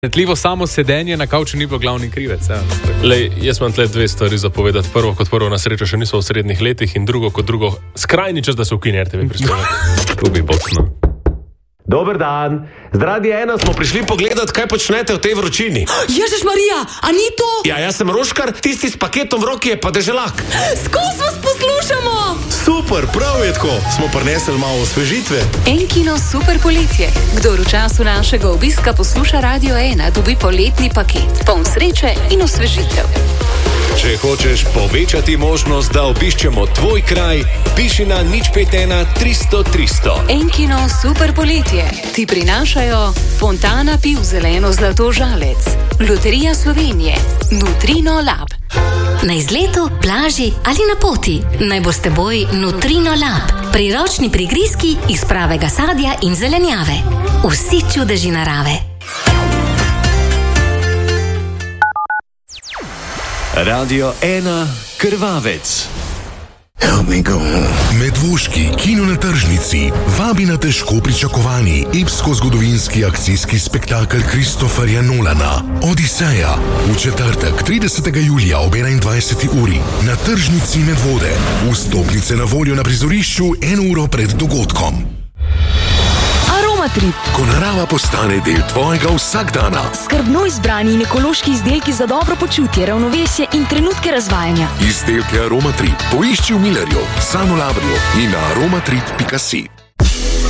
Netljivo samo sedenje na kavču ni bilo glavni krivec. Ja. Lej, jaz imam tle dve stvari za povedati. Prvo kot prvo, na srečo še niso v srednjih letih, in drugo kot drugo, skrajni čas, da se ukine RTV prispevek. Tu bi bočno. Dober dan. Z Radia 1 smo prišli pogledat, kaj počnete v tej vročini. Ježiš Marija, a ni to? Ja, jaz sem Roškar, tisti s paketom v roki je pa Deželak. Skozi vas poslušamo! Super, prav je tako. Smo prinesli malo osvežitve. Enkino super poletje. Kdor v času našega obiska posluša Radio 1, dobi poletni paket. Poln sreče in osvežitev. Če hočeš povečati možnost, da obiščemo tvoj kraj, piši na 051 300 300. Enkino super poletje ti prinašajo Fontana piv zeleno zlato žalec, Loterija Slovenije, Nutrino Lab. Na izletu, plaži ali na poti, naj bo s teboj Nutrino Lab. Priročni prigrizki iz pravega sadja in zelenjave. Vsi čudeži narave. Radio 1 Krvavec. Medvoški kino na tržnici vabi na težko pričakovani epsko-zgodovinski akcijski spektakel Christopherja Nolana Odiseja v četrtek 30. julija ob 21. uri na tržnici Medvode. Vstopnice na voljo na prizorišču 1 uro pred dogodkom. Aromatrip. Ko narava postane del tvojega vsakdana. Skrbno izbrani in ekološki izdelki za dobro počutje, ravnovesje in trenutke razvajanja. Izdelke Aromatrip poišči v Millerju, Sanolabrju in na aromatrip.si.